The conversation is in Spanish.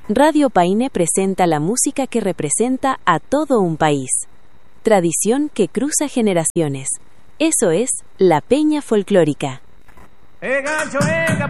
Radio Paine presenta la música que representa a todo un país. Tradición que cruza generaciones. Eso es La Peña Folclórica.